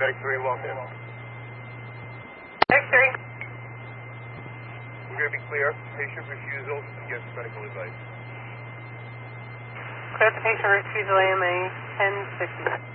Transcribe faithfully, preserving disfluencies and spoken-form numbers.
Medic three, walk in. Medic three. We're going to be clear. Patient refusal against medical advice. Clear the patient refusal A M A ten sixty.